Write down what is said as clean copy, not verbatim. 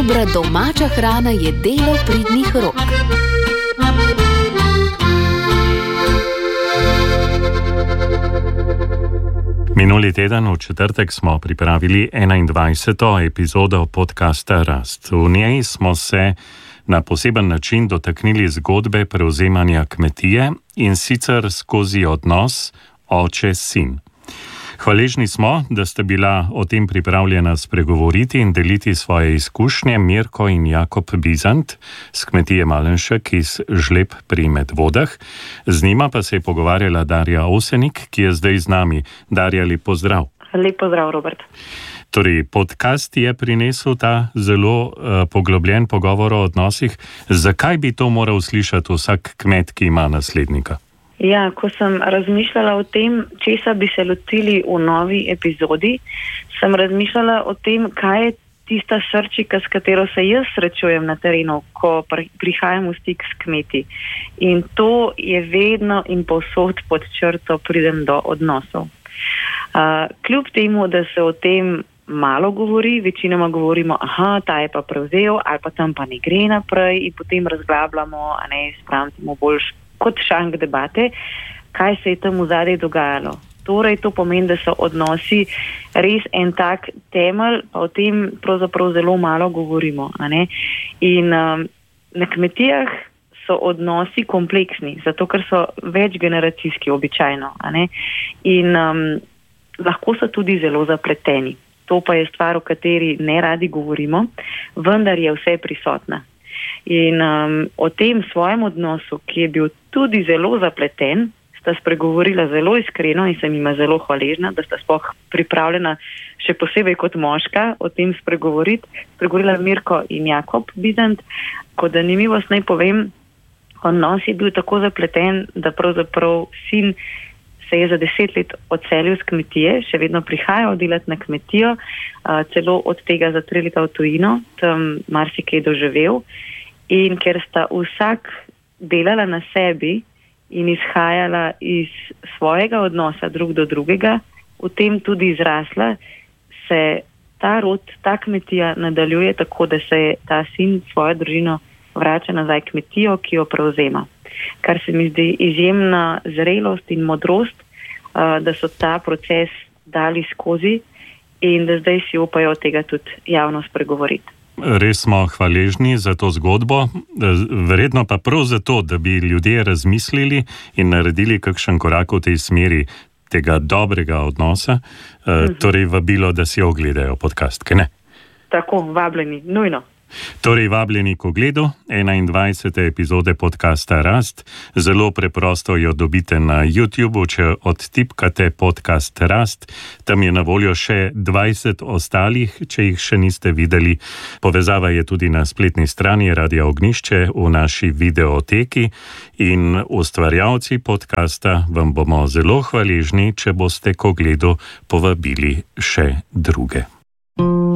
Dobra domača hrana je delo pridnih rok. Minuli teden v četrtek smo pripravili 21. epizodo podcasta Rast. V njej smo se na poseben način dotaknili zgodbe prevzemanja kmetije in sicer skozi odnos oče-sin. Hvaležni smo, da ste bila o tem pripravljena spregovoriti in deliti svoje izkušnje Mirko in Jakob Bizant z kmetije Malenšek iz Žleb pri Medvodah. Z njima pa se je pogovarjala Darja Osenik, ki je zdaj z nami. Darja, lep pozdrav. Lep pozdrav, Robert. Torej, podcast je prinesel ta zelo poglobljen pogovor o odnosih. Zakaj bi to moral slišati vsak kmet, ki ima naslednika? Ja, ko sem razmišljala o tem, česa bi se lotili v novi epizodi, sem razmišljala o tem, kaj je tista srčika, s katero se jaz srečujem na terenu, ko prihajam v stik s kmeti. In to je vedno in povsod pod črto pridem do odnosov. Kljub temu, da se o tem malo govori, večinoma govorimo, ta je pa prevzel, ali pa tam pa ne gre naprej in potem razglabljamo, spravimo boljš kot šank debate, kaj se je tam v zadej dogajalo. Torej, to pomeni, da so odnosi res en tak temelj, pa o tem pravzaprav zelo malo govorimo. In na kmetijah so odnosi kompleksni, zato ker so večgeneracijski običajno. In lahko so tudi zelo zapleteni. To pa je stvar, o kateri ne radi govorimo, vendar je vse prisotna. In o tem svojem odnosu, ki je bil tudi zelo zapleten, sta spregovorila zelo iskreno in sem jima zelo hvaležna, da sta sploh pripravljena, še posebej kot moška, o tem spregovoriti. Spregovorila Mirko in Jakob Bizant. Kot zanimivost naj povem, odnos je bil tako zapleten, da pravzaprav sin se je za 10 let odselil z kmetije, še vedno prihajal delati na kmetijo, celo od tega za 3 leta v tujino, tam marsikaj doživel. In ker sta vsak delala na sebi in izhajala iz svojega odnosa drug do drugega, v tem tudi izrasla, se ta rod, ta kmetija nadaljuje tako, da se ta sin svojo družino vrača nazaj kmetijo, ki jo prevzema. Kar se mi zdi izjemna zrelost in modrost, da so ta proces dali skozi in da zdaj si upajo tega tudi javno spregovoriti. Res smo hvaležni za to zgodbo, verjetno pa prav zato, da bi ljudje razmislili in naredili kakšen korak v tej smeri tega dobrega odnosa, torej vabilo, da si ogledajo podcast, kaj ne? Tako, vabljeni, nujno. Torej, vabljeni k ogledu 21. epizode podcasta Rast. Zelo preprosto jo dobite na YouTubeu, če odtipkate podcast Rast. Tam je na voljo še 20 ostalih, če jih še niste videli. Povezava je tudi na spletni strani Radia Ognjišče v naši videoteki in ustvarjalci podcasta vam bomo zelo hvaležni, če boste k ogledu povabili še druge.